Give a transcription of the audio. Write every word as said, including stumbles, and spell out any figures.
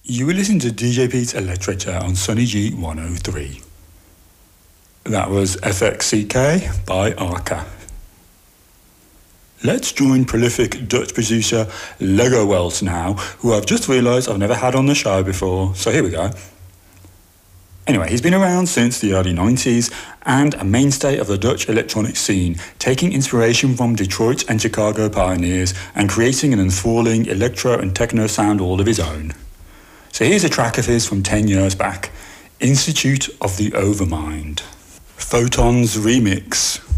You were listening to D J Pete's Electric on Sunny G one oh three. That was F X C K by Arca. Let's join prolific Dutch producer Lego Wells now, who I've just realised I've never had on the show before, so here we go. Anyway, he's been around since the early nineties and a mainstay of the Dutch electronic scene, taking inspiration from Detroit and Chicago pioneers and creating an enthralling electro and techno sound all of his own. So here's a track of his from ten years back, Institute of the Overmind. Photons Remix.